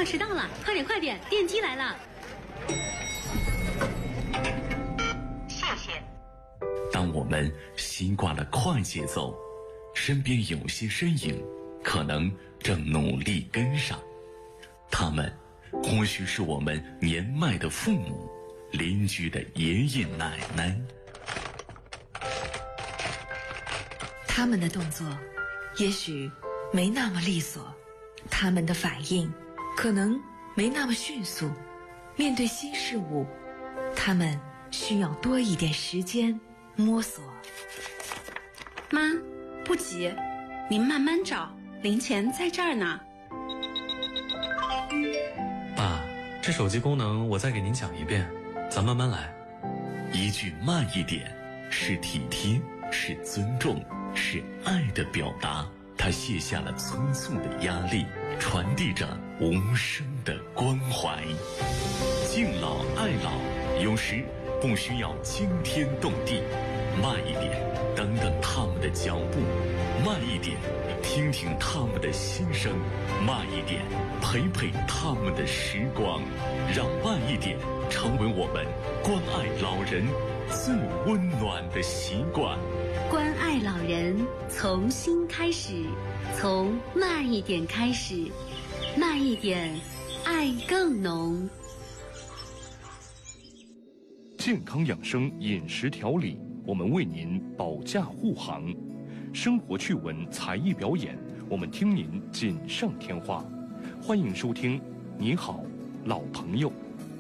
要迟到了，快点快点，电梯来了。 谢谢。 当我们习惯了快节奏，身边有些身影可能正努力跟上，他们或许是我们年迈的父母、邻居的爷爷奶奶。 他们的动作也许没那么利索，他们的反应可能没那么迅速，面对新事物，他们需要多一点时间摸索。 妈，不急，您慢慢找，零钱在这儿呢。 爸，这手机功能我再给您讲一遍，咱慢慢来。 一句慢一点，是体贴，是尊重，是爱的表达。他卸下了匆促的压力，传递着无声的关怀。敬老爱老，有时不需要惊天动地，慢一点，等等他们的脚步；慢一点，听听他们的心声；慢一点，陪陪他们的时光。让慢一点成为我们关爱老人最温暖的习惯。 关爱老人，从心开始，从慢一点开始，慢一点，爱更浓。 健康养生饮食调理，我们为您保驾护航；生活趣闻才艺表演，我们听您锦上添花。欢迎收听《你好，老朋友》。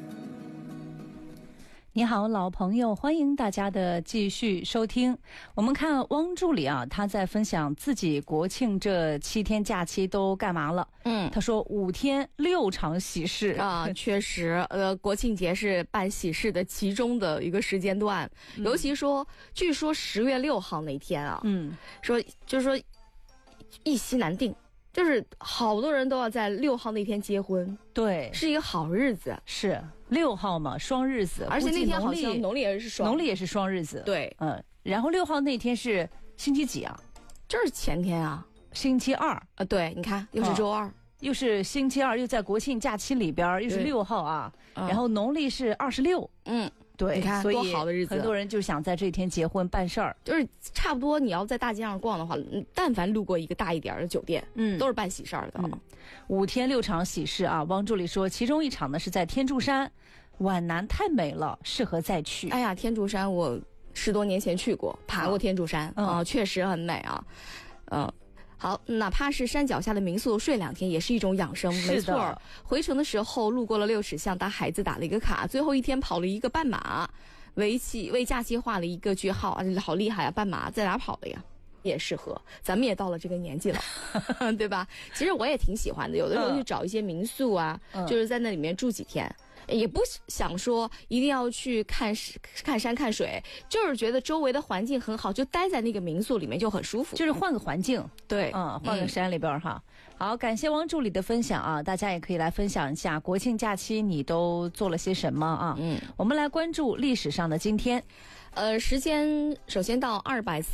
你好，老朋友，欢迎大家的继续收听。我们看汪助理啊，他在分享自己国庆这7天假期都干嘛了。他说5天6场喜事啊，确实，国庆节是办喜事的其中的一个时间段，尤其说，据说10月6号那天啊，就是说一夕难定。就是好多人都要在6号那天结婚， 对， 是一个好日子， 是6号嘛，双日子， 而且那天好像农历也是双日子， 对， 然后6号那天是星期几啊？ 就是前天啊， 星期2 啊，对，你看又是周二， 又是星期2，又在国庆假期里边，又是6号啊，然后农历是26，对， 你看多好的日子， 很多人就想在这天结婚办事儿， 就是差不多你要在大街上逛的话，但凡路过一个大一点的酒店，都是办喜事儿的。 5天6场喜事啊，汪助理说，其中一场呢是在天柱山，皖南太美了，适合再去。 哎呀，天柱山我10多年前去过，爬过天柱山啊，确实很美啊，好，哪怕是山脚下的民宿睡2天也是一种养生，没错。回程的时候路过了6尺巷，带孩子打了一个卡，最后一天跑了一个半马，为假期画了一个句号啊，好厉害啊！半马在哪跑的呀？也适合，咱们也到了这个年纪了，对吧？其实我也挺喜欢的，有的时候去找一些民宿啊，就是在那里面住几天。也不想说一定要去看山看水，就是觉得周围的环境很好，就待在那个民宿里面就很舒服， 就是换个环境， 对， 换个山里边哈。好，感谢汪助理的分享啊，大家也可以来分享一下国庆假期你都做了些什么啊？我们来关注历史上的今天， 时间首先到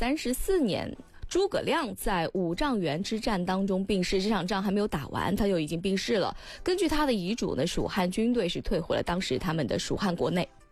234年。诸葛亮在五丈原之战当中病逝，这场仗还没有打完，他就已经病逝了。根据他的遗嘱呢，蜀汉军队是退回了当时他们的蜀汉国内。